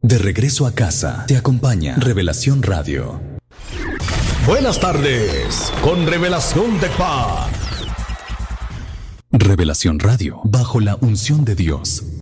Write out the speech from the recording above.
De regreso a casa, te acompaña Revelación Radio. Buenas tardes, con Revelación de Paz. Revelación Radio, bajo la unción de Dios.